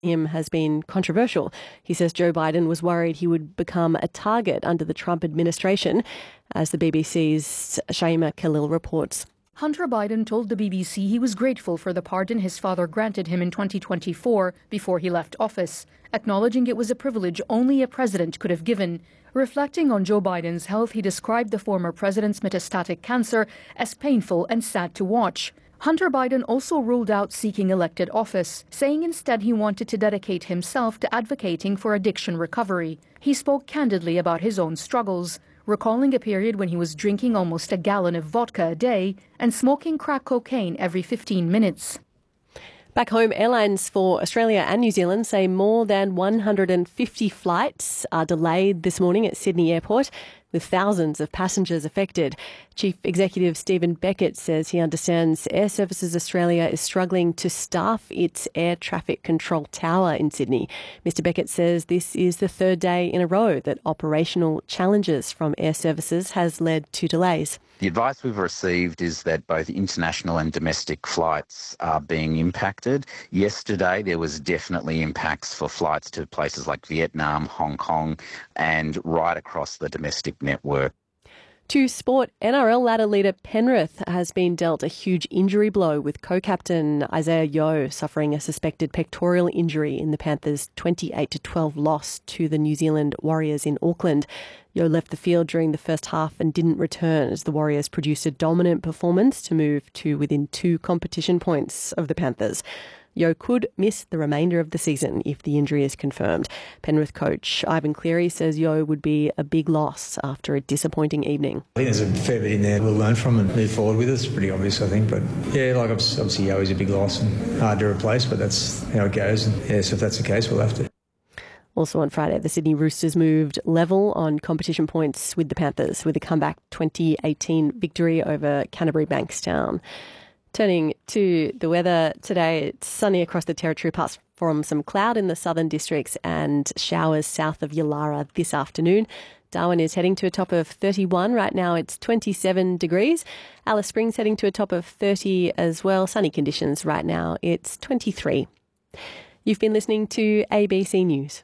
him has been controversial. He says Joe Biden was worried he would become a target under the Trump administration, as the BBC's Shaima Khalil reports. Hunter Biden told the BBC he was grateful for the pardon his father granted him in 2024 before he left office, acknowledging it was a privilege only a president could have given. Reflecting on Joe Biden's health, he described the former president's metastatic cancer as painful and sad to watch. Hunter Biden also ruled out seeking elected office, saying instead he wanted to dedicate himself to advocating for addiction recovery. He spoke candidly about his own struggles, recalling a period when he was drinking almost a gallon of vodka a day and smoking crack cocaine every 15 minutes. Back home, airlines for Australia and New Zealand say more than 150 flights are delayed this morning at Sydney Airport, with thousands of passengers affected. Chief Executive Stephen Beckett says he understands Air Services Australia is struggling to staff its air traffic control tower in Sydney. Mr Beckett says this is the third day in a row that operational challenges from Air Services has led to delays. The advice we've received is that both international and domestic flights are being impacted. Yesterday, there was definitely impacts for flights to places like Vietnam, Hong Kong, and right across the domestic network. To sport, NRL ladder leader Penrith has been dealt a huge injury blow, with co-captain Isaiah Yeo suffering a suspected pectoral injury in the Panthers' 28-12 loss to the New Zealand Warriors in Auckland. Yeo left the field during the first half and didn't return as the Warriors produced a dominant performance to move to within 2 competition points of the Panthers. Yeo could miss the remainder of the season if the injury is confirmed. Penrith coach Ivan Cleary says Yeo would be a big loss after a disappointing evening. I think there's a fair bit in there we'll learn from and move forward with. It's pretty obvious, I think. But yeah, like obviously Yeo is a big loss and hard to replace, but that's how it goes. And yeah, so if that's the case, we'll have to. Also on Friday, the Sydney Roosters moved level on competition points with the Panthers with a comeback 2018 victory over Canterbury Bankstown. Turning to the weather today, it's sunny across the territory apart from some cloud in the southern districts and showers south of Yulara this afternoon. Darwin is heading to a top of 31. Right now it's 27 degrees. Alice Springs heading to a top of 30 as well. Sunny conditions right now. It's 23. You've been listening to ABC News.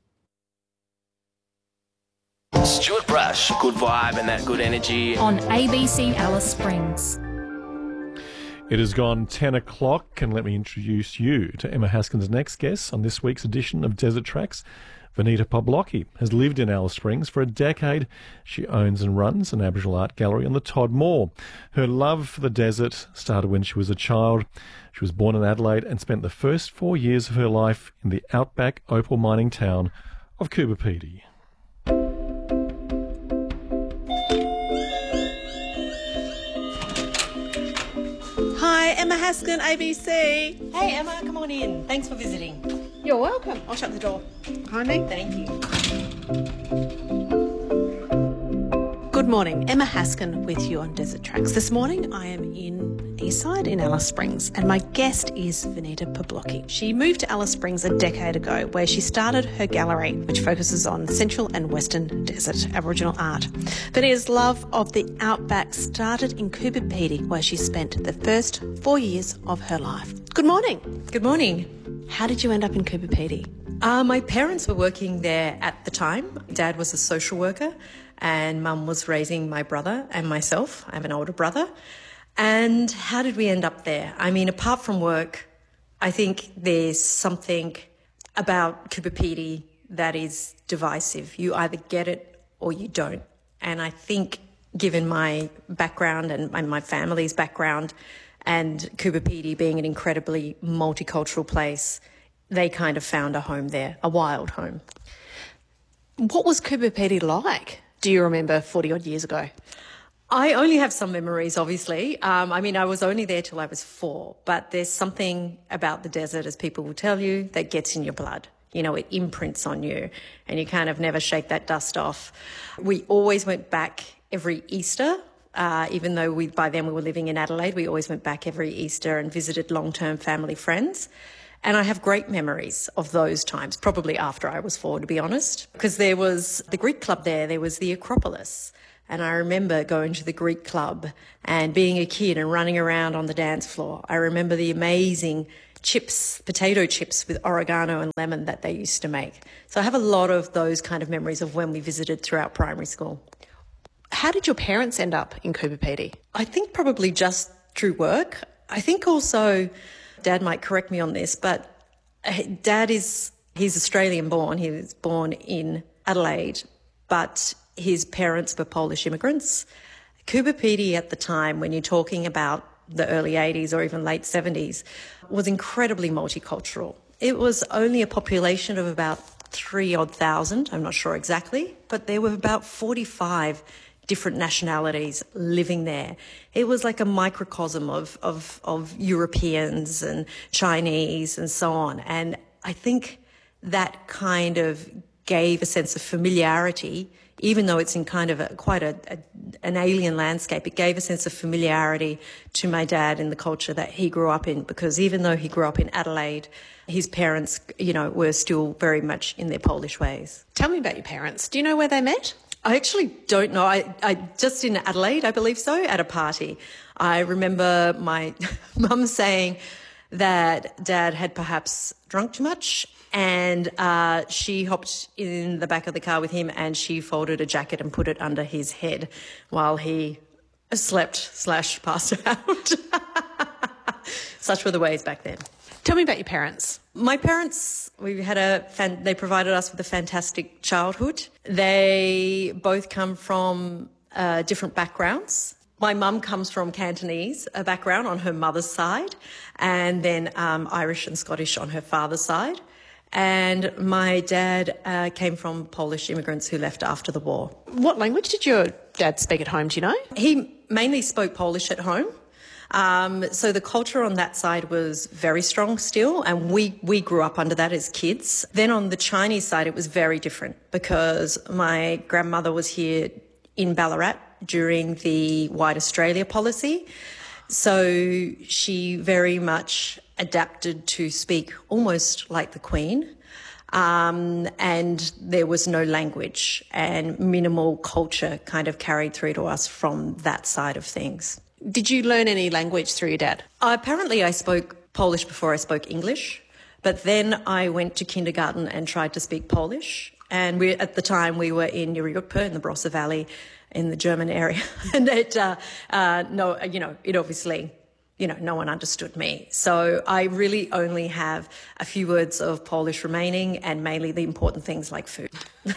Stuart Brush, good vibe and that good energy. On ABC Alice Springs. It has gone 10 o'clock, and let me introduce you to Emma Haskin's next guest on this week's edition of Desert Tracks. Venita Poblocki has lived in Alice Springs for a decade. She owns and runs an Aboriginal art gallery on the Todd Moor. Her love for the desert started when she was a child. She was born in Adelaide and spent the first 4 years of her life in the outback opal mining town of Coober Pedy. Hi, Emma Haskin, ABC. Hey Emma, come on in. Thanks for visiting. You're welcome. I'll shut the door behind me. Thank you. Good morning, Emma Haskin with you on Desert Tracks. This morning I am in Eastside in Alice Springs and my guest is Venita Poblocki. She moved to Alice Springs a decade ago where she started her gallery which focuses on Central and Western Desert Aboriginal art. Venita's love of the outback started in Coober Pedy where she spent the first 4 years of her life. Good morning. Good morning. How did you end up in Coober Pedy? My parents were working there at the time. Dad was a social worker and Mum was raising my brother and myself. I have an older brother. And how did we end up there? I mean, apart from work, I think there's something about Coober Pedy that is divisive. You either get it or you don't. And I think given my background and my family's background and Coober Pedy being an incredibly multicultural place, they kind of found a home there, a wild home. What was Coober Pedy like? Do you remember 40 odd years ago? I only have some memories, obviously. I was only there till I was 4, but there's something about the desert, as people will tell you, that gets in your blood. You know, it imprints on you and you kind of never shake that dust off. We always went back every Easter, even though by then we were living in Adelaide. We always went back every Easter and visited long-term family friends. And I have great memories of those times, probably after I was 4, to be honest, because there was the Greek club there was the Acropolis. And I remember going to the Greek club and being a kid and running around on the dance floor. I remember the amazing chips, potato chips with oregano and lemon that they used to make. So I have a lot of those kind of memories of when we visited throughout primary school. How did your parents end up in Coober Pedy? I think probably just through work. I think also, Dad might correct me on this, but he's Australian born. He was born in Adelaide, but his parents were Polish immigrants. Coober Pedy at the time, when you're talking about the early 80s or even late 70s, was incredibly multicultural. It was only a population of about 3,000, I'm not sure exactly, but there were about 45 different nationalities living there. It was like a microcosm of Europeans and Chinese and so on. And I think that kind of gave a sense of familiarity, even though it's in kind of an alien landscape. It gave a sense of familiarity to my dad in the culture that he grew up in, because even though he grew up in Adelaide, his parents, were still very much in their Polish ways. Tell me about your parents. Do you know where they met? I actually don't know. I just in Adelaide, I believe so, at a party. I remember my mum saying that Dad had perhaps drunk too much, and she hopped in the back of the car with him and she folded a jacket and put it under his head while he slept/passed out. Such were the ways back then. Tell me about your parents. My parents, they provided us with a fantastic childhood. They both come from different backgrounds. My mum comes from Cantonese background on her mother's side, and then Irish and Scottish on her father's side. And my dad came from Polish immigrants who left after the war. What language did your dad speak at home, do you know? He mainly spoke Polish at home. So the culture on that side was very strong still, and we grew up under that as kids. Then on the Chinese side, it was very different, because my grandmother was here in Ballarat during the White Australia policy. So she very much adapted to speak almost like the Queen. And there was no language, and minimal culture kind of carried through to us from that side of things. Did you learn any language through your dad? Apparently I spoke Polish before I spoke English, but then I went to kindergarten and tried to speak Polish. And at the time we were in Uriukpa in the Barossa Valley in the German area. And it obviously, no one understood me. So I really only have a few words of Polish remaining, and mainly the important things like food.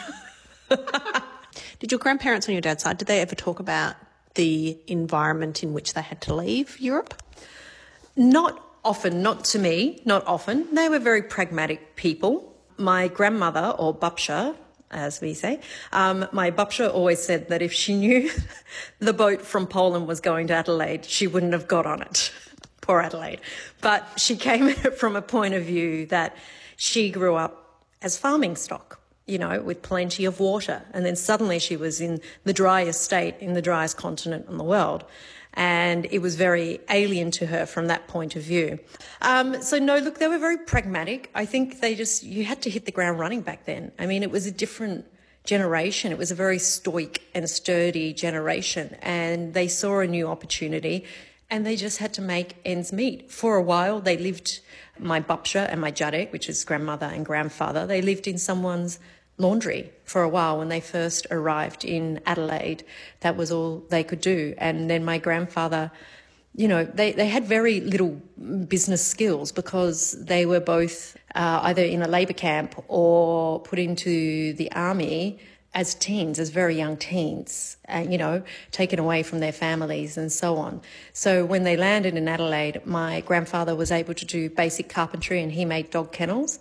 Did your grandparents on your dad's side, did they ever talk about the environment in which they had to leave Europe? Not often, not to me, not often. They were very pragmatic people. My grandmother, or Babcia, as we say, my Babcia always said that if she knew the boat from Poland was going to Adelaide, she wouldn't have got on it. Poor Adelaide. But she came at it from a point of view that she grew up as farming stock, with plenty of water. And then suddenly she was in the driest state, in the driest continent in the world. And it was very alien to her from that point of view. They were very pragmatic. I think you had to hit the ground running back then. I mean, it was a different generation. It was a very stoic and sturdy generation, and they saw a new opportunity and they just had to make ends meet. For a while, they lived, my Babcia and my Jadek, which is grandmother and grandfather, they lived in someone's laundry for a while when they first arrived in Adelaide. That was all they could do. And then my grandfather, they had very little business skills, because they were both either in a labour camp or put into the army as teens, as very young teens, taken away from their families and so on. So when they landed in Adelaide, my grandfather was able to do basic carpentry, and he made dog kennels.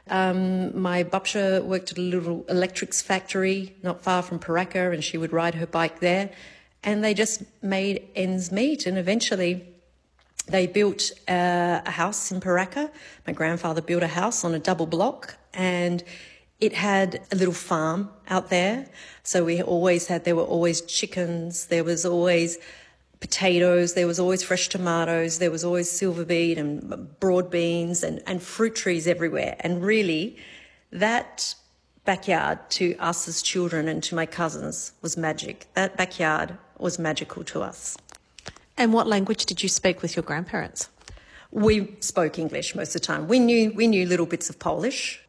My Babcia worked at a little electrics factory not far from Paraka, and she would ride her bike there, and they just made ends meet. And eventually they built a house in Paraka. My grandfather built a house on a double block, and it had a little farm out there. So there were always chickens, there was always potatoes, there was always fresh tomatoes, there was always silver beet and broad beans and fruit trees everywhere. And really, that backyard to us as children and to my cousins was magic. That backyard was magical to us. And what language did you speak with your grandparents? We spoke English most of the time. We knew little bits of Polish.